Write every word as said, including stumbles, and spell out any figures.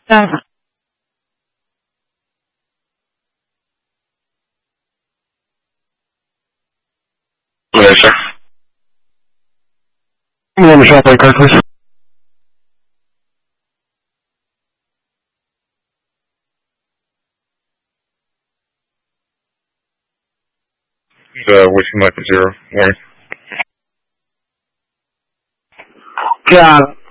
Yes. Yes, sir. Name is Shop Car, please. Uh, which Mike zero. Warning. Yeah.